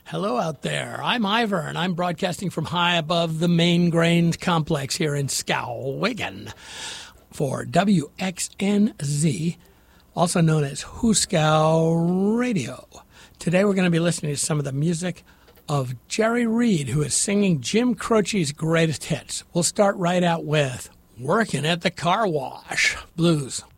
Hello out there. I'm Ivor, and I'm broadcasting from high above the Main Grain Complex here in Skowhegan for WXNZ, also known as Hooskow Radio. Today we're going to be listening to some of the music of Jerry Reed, who is singing Jim Croce's greatest hits. We'll start right out with Working at the Car Wash Blues.